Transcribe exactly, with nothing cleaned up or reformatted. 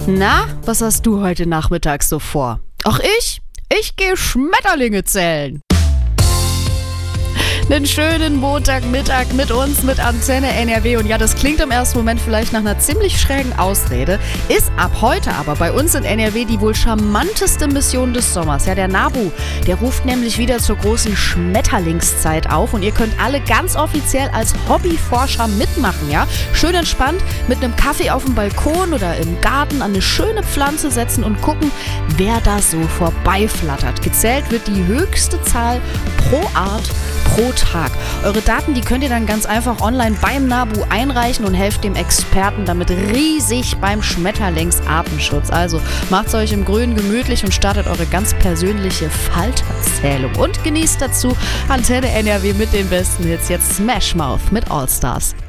Na, was hast du heute Nachmittag so vor? Ach ich? Ich gehe Schmetterlinge zählen. Einen schönen Montagmittag mit uns, mit Antenne N R W. Und ja, das klingt im ersten Moment vielleicht nach einer ziemlich schrägen Ausrede, ist ab heute aber bei uns in N R W die wohl charmanteste Mission des Sommers. Ja, der NABU, der ruft nämlich wieder zur großen Schmetterlingszeit auf und ihr könnt alle ganz offiziell als Hobbyforscher mitmachen, ja? Schön entspannt mit einem Kaffee auf dem Balkon oder im Garten an eine schöne Pflanze setzen und gucken, wer da so vorbeiflattert. Gezählt wird die höchste Zahl pro Art pro Tag. Eure Daten, die könnt ihr dann ganz einfach online beim NABU einreichen und helft dem Experten damit riesig beim Schmetterlingsartenschutz. Also macht's euch im Grünen gemütlich und startet eure ganz persönliche Falterzählung. Und genießt dazu Antenne N R W mit den besten Hits. Jetzt Smash Mouth mit All Stars.